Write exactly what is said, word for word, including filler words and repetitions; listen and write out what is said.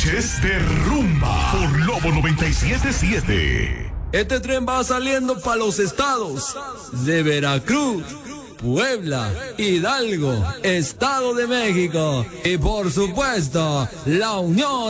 noches de rumba por Lobo noventa y siete punto siete. Este tren va saliendo para los estados de Veracruz, Puebla, Hidalgo, Estado de México y por supuesto, la Unión